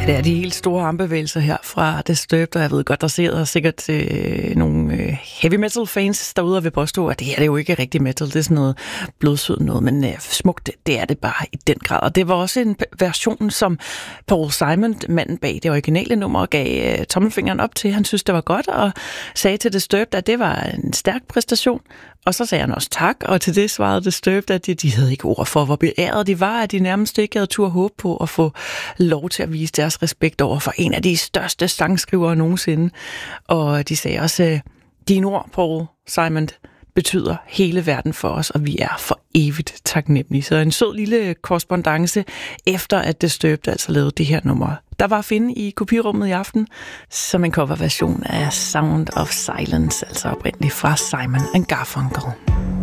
Det er de helt store armbevægelser her fra Disturbed, og jeg ved godt, der sidder sikkert nogle heavy metal fans derude og vil påstå, at det her det er jo ikke rigtig metal, det er sådan noget blodsød noget, men smukt, det er det bare i den grad. Og det var også en version, som Paul Simon, manden bag det originale nummer, gav tommelfingeren op til. Han synes, det var godt, og sagde til Disturbed, at det var en stærk præstation. Og så sagde han også tak, og til det svarede Disturbed, at de havde ikke ord for, hvor beæret de var, at de nærmest ikke havde tur håb på at få lov til at vise deres respekt over for en af de største sangskrivere nogensinde. Og de sagde også, dine ord, Paul Simon, betyder hele verden for os, og vi er for evigt taknemmelige. Så en sød lille korrespondance efter, at Disturbed altså lavede det her nummer. Der var at finde i kopirummet i aften som en coverversion af Sound of Silence, altså oprindeligt fra Simon & Garfunkel.